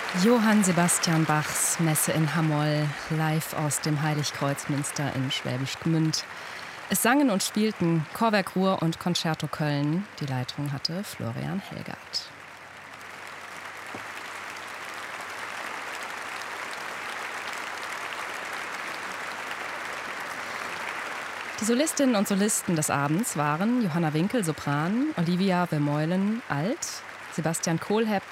Johann Sebastian Bachs Messe in Hamoll, live aus dem Heiligkreuzmünster in Schwäbisch Gmünd. Es sangen und spielten Chorwerk Ruhr und Concerto Köln. Die Leitung hatte Florian Helgert. Die Solistinnen und Solisten des Abends waren Johanna Winkel, Sopran, Olivia Vermeulen, Alt, Sebastian Kohlhepp,